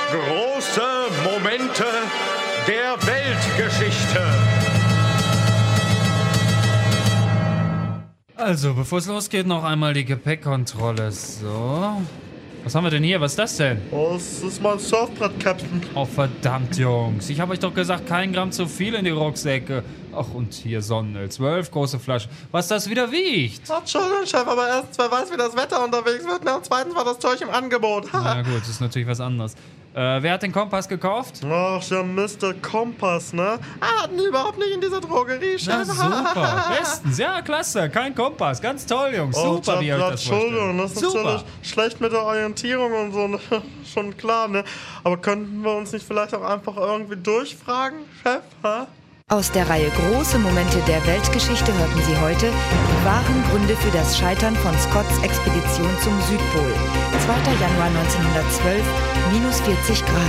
Große Momente der Weltgeschichte. Also, bevor es losgeht, noch einmal die Gepäckkontrolle. So. Was haben wir denn hier? Was ist das denn? Oh, das ist mein Surfbrett, Captain. Oh, verdammt, Jungs. Ich habe euch doch gesagt, kein Gramm zu viel in die Rucksäcke. Ach, und hier Sonnenöl. 12 große Flaschen. Was das wieder wiegt. Entschuldigung, Chef, aber erstens, wer weiß, wie das Wetter unterwegs wird, und zweitens war das Zeug im Angebot. Na gut, das ist natürlich was anderes. Wer hat den Kompass gekauft? Ach, ja, Mr. Kompass, ne? Hatten die überhaupt nicht in dieser Drogerie, Chef. Na super, bestens. Ja, klasse. Kein Kompass. Ganz toll, Jungs. Super, wie ihr euch das Entschuldigung, vorstellt. das ist natürlich schlecht mit der Orientierung und so, ne? Schon klar, ne? Aber könnten wir uns nicht vielleicht auch einfach irgendwie durchfragen, Chef, ha? Aus der Reihe Große Momente der Weltgeschichte hörten Sie heute die wahren Gründe für das Scheitern von Scotts Expedition zum Südpol. 2. Januar 1912, -40 Grad.